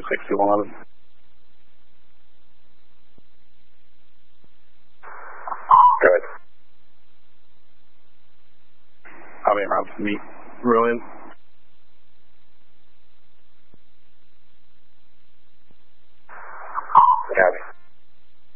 56111. Go ahead. How many rounds to meet? Ruin.